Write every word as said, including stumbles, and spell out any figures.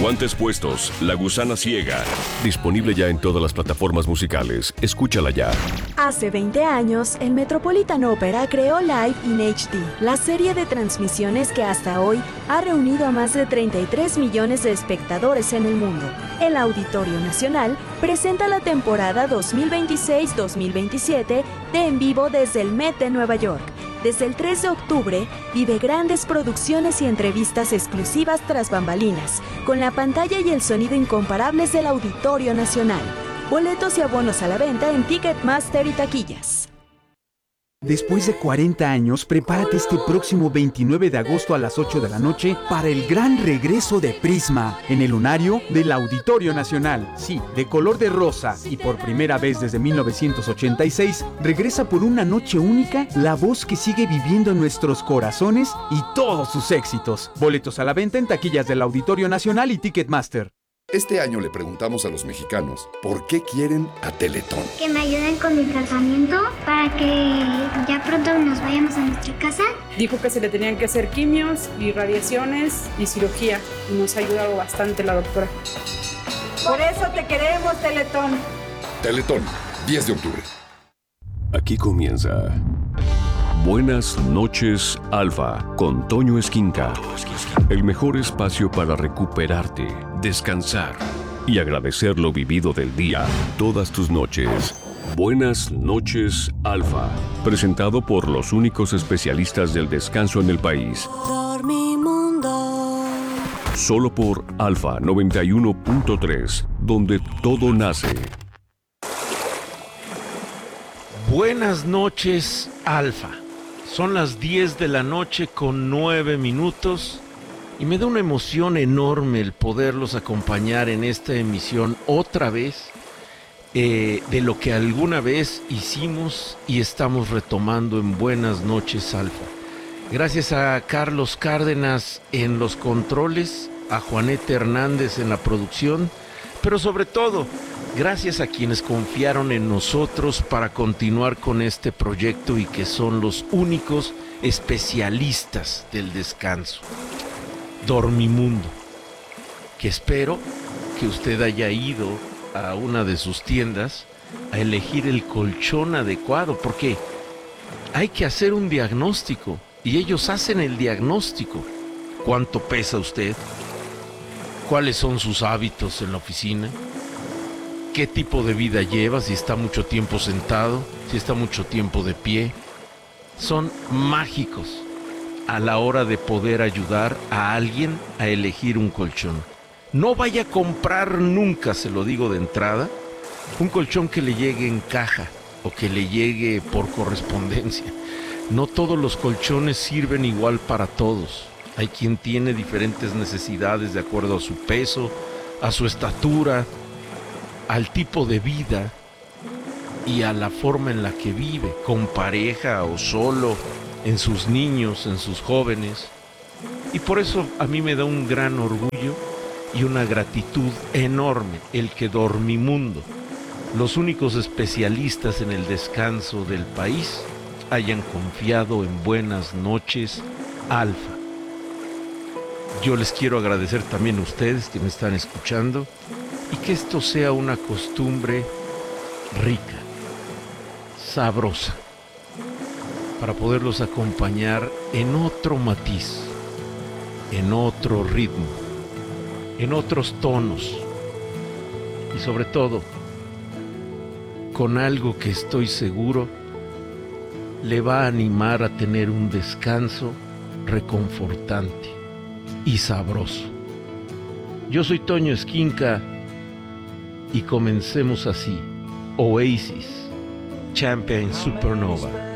Guantes puestos, La gusana ciega. Disponible ya en todas las plataformas musicales. Escúchala ya. Hace veinte años, el Metropolitan Opera creó Live in H D, la serie de transmisiones que hasta hoy ha reunido a más de treinta y tres millones de espectadores en el mundo. El Auditorio Nacional presenta la temporada dos mil veintiséis dos mil veintisiete de En Vivo desde el Met de Nueva York. Desde el tres de octubre, vive grandes producciones y entrevistas exclusivas tras bambalinas, con la pantalla y el sonido incomparables del Auditorio Nacional. Boletos y abonos a la venta en Ticketmaster y taquillas. Después de cuarenta años, prepárate este próximo veintinueve de agosto a las ocho de la noche para el gran regreso de Prisma en el lunario del Auditorio Nacional. Sí, de color de rosa y por primera vez desde mil novecientos ochenta y seis, regresa por una noche única la voz que sigue viviendo en nuestros corazones y todos sus éxitos. Boletos a la venta en taquillas del Auditorio Nacional y Ticketmaster. Este año le preguntamos a los mexicanos por qué quieren a Teletón. Que me ayuden con mi tratamiento para que ya pronto nos vayamos a nuestra casa. Dijo que se le tenían que hacer quimios y radiaciones y cirugía. Y nos ha ayudado bastante la doctora. Por eso te queremos, Teletón. Teletón, diez de octubre. Aquí comienza Buenas noches, Alfa, con Toño Esquinca. El mejor espacio para recuperarte, descansar y agradecer lo vivido del día, todas tus noches. Buenas noches, Alfa. Presentado por los únicos especialistas del descanso en el país. Dormimundo. Solo por Alfa noventa y uno punto tres, donde todo nace. Buenas noches, Alfa. Son las diez de la noche con nueve minutos y me da una emoción enorme el poderlos acompañar en esta emisión otra vez eh, de lo que alguna vez hicimos y estamos retomando en Buenas noches, Alfa. Gracias a Carlos Cárdenas en los controles, a Juanete Hernández en la producción, pero sobre todo gracias a quienes confiaron en nosotros para continuar con este proyecto y que son los únicos especialistas del descanso. Dormimundo, que espero que usted haya ido a una de sus tiendas a elegir el colchón adecuado, porque hay que hacer un diagnóstico y ellos hacen el diagnóstico. ¿Cuánto pesa usted? ¿Cuáles son sus hábitos en la oficina? ¿Qué tipo de vida lleva? Si está mucho tiempo sentado, si está mucho tiempo de pie. Son mágicos a la hora de poder ayudar a alguien a elegir un colchón. No vaya a comprar nunca, se lo digo de entrada, un colchón que le llegue en caja o que le llegue por correspondencia. No todos los colchones sirven igual para todos. Hay quien tiene diferentes necesidades de acuerdo a su peso, a su estatura, al tipo de vida y a la forma en la que vive, con pareja o solo, en sus niños, en sus jóvenes. Y por eso a mí me da un gran orgullo y una gratitud enorme el que Dormimundo, los únicos especialistas en el descanso del país, hayan confiado en Buenas noches, Alfa. Yo les quiero agradecer también a ustedes que me están escuchando y que esto sea una costumbre rica, sabrosa, para poderlos acompañar en otro matiz, en otro ritmo, en otros tonos y sobre todo con algo que estoy seguro le va a animar a tener un descanso reconfortante y sabroso. Yo soy Toño Esquinca y comencemos así. Oasis, Champagne Supernova.